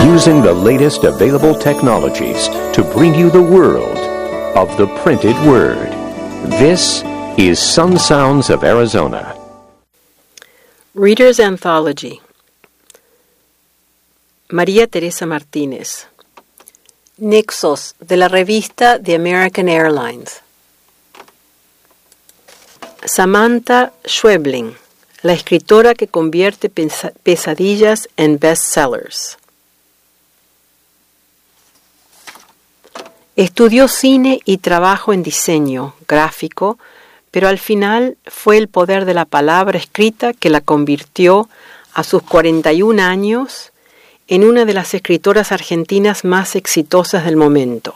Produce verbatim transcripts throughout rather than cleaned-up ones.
using the latest available technologies to bring you the world of the printed word. This is Sun Sounds of Arizona. Reader's Anthology. María Teresa Martínez. Nexos, de la revista The American Airlines. Samantha Schweblin, la escritora que convierte pesa- pesadillas en bestsellers. Estudió cine y trabajo en diseño gráfico, pero al final fue el poder de la palabra escrita que la convirtió, a sus cuarenta y un años, en una de las escritoras argentinas más exitosas del momento.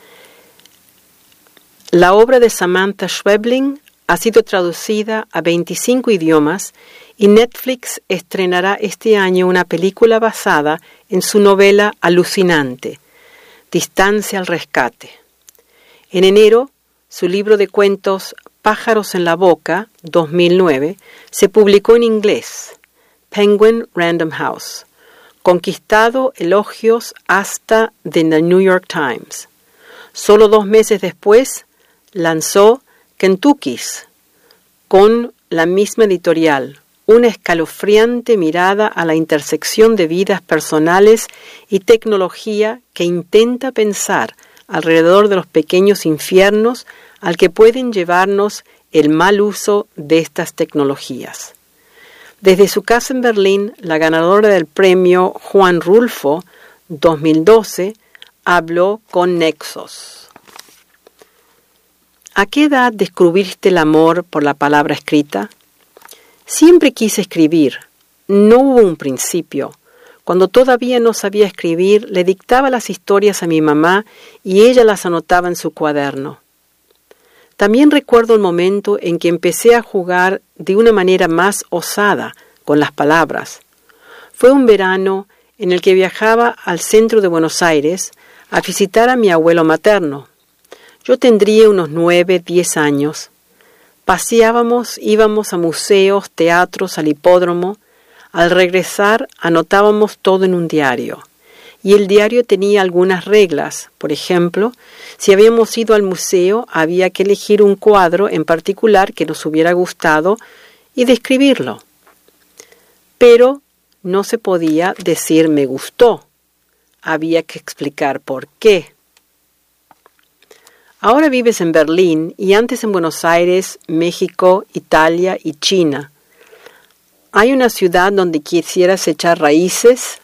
La obra de Samantha Schweblin ha sido traducida a veinticinco idiomas y Netflix estrenará este año una película basada en su novela alucinante, Distancia al rescate. En enero, su libro de cuentos Pájaros en la boca, dos mil nueve, se publicó en inglés, Penguin Random House, conquistado elogios hasta de The New York Times. Solo dos meses después, lanzó Kentucky's, con la misma editorial, una escalofriante mirada a la intersección de vidas personales y tecnología que intenta pensar alrededor de los pequeños infiernos al que pueden llevarnos el mal uso de estas tecnologías. Desde su casa en Berlín, la ganadora del premio Juan Rulfo dos mil doce habló con Nexos. ¿A qué edad descubriste el amor por la palabra escrita? Siempre quise escribir. No hubo un principio. Cuando todavía no sabía escribir, le dictaba las historias a mi mamá y ella las anotaba en su cuaderno. También recuerdo el momento en que empecé a jugar de una manera más osada con las palabras. Fue un verano en el que viajaba al centro de Buenos Aires a visitar a mi abuelo materno. Yo tendría unos nueve, diez años. Paseábamos, íbamos a museos, teatros, al hipódromo. Al regresar, anotábamos todo en un diario. Y el diario tenía algunas reglas. Por ejemplo, si habíamos ido al museo, había que elegir un cuadro en particular que nos hubiera gustado y describirlo. Pero no se podía decir me gustó. Había que explicar por qué. Ahora vives en Berlín y antes en Buenos Aires, México, Italia y China. ¿Hay una ciudad donde quisieras echar raíces?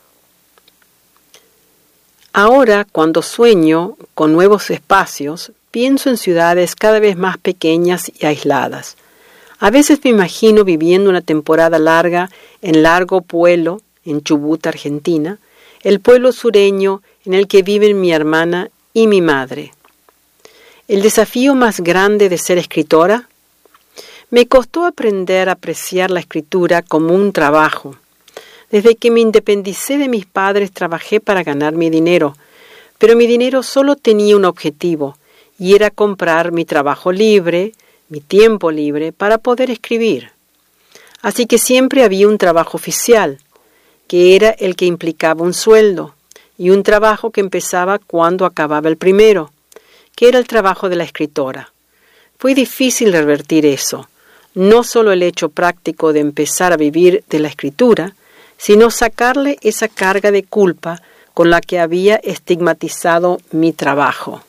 Ahora, cuando sueño con nuevos espacios, pienso en ciudades cada vez más pequeñas y aisladas. A veces me imagino viviendo una temporada larga en Largo Pueblo, en Chubut, Argentina, el pueblo sureño en el que viven mi hermana y mi madre. ¿El desafío más grande de ser escritora? Me costó aprender a apreciar la escritura como un trabajo. Desde que me independicé de mis padres trabajé para ganar mi dinero, pero mi dinero solo tenía un objetivo, y era comprar mi trabajo libre, mi tiempo libre, para poder escribir. Así que siempre había un trabajo oficial, que era el que implicaba un sueldo, y un trabajo que empezaba cuando acababa el primero, que era el trabajo de la escritora. Fue difícil revertir eso, no solo el hecho práctico de empezar a vivir de la escritura, sino sacarle esa carga de culpa con la que había estigmatizado mi trabajo.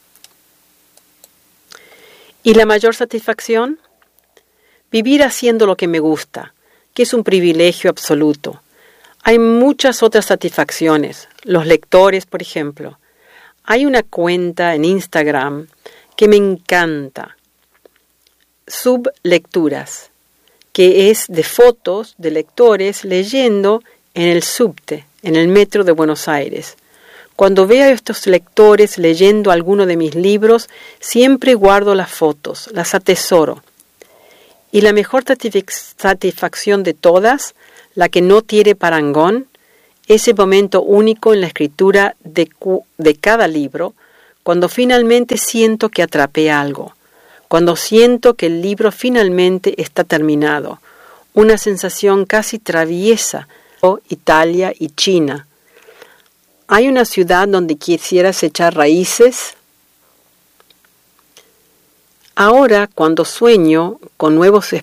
¿Y la mayor satisfacción? Vivir haciendo lo que me gusta, que es un privilegio absoluto. Hay muchas otras satisfacciones, los lectores, por ejemplo. Hay una cuenta en Instagram que me encanta, Sublecturas, que es de fotos de lectores leyendo en el subte, en el metro de Buenos Aires. Cuando veo a estos lectores leyendo alguno de mis libros, siempre guardo las fotos, las atesoro. Y la mejor satisfacción de todas, la que no tiene parangón, ese momento único en la escritura de, cu- de cada libro, cuando finalmente siento que atrapé algo, cuando siento que el libro finalmente está terminado, una sensación casi traviesa, Italia y China. ¿Hay una ciudad donde quisieras echar raíces? Ahora, cuando sueño con nuevos